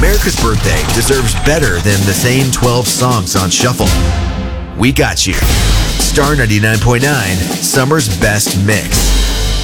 America's birthday deserves better than the same 12 songs on shuffle. We got you. Star 99.9, Summer's Best Mix.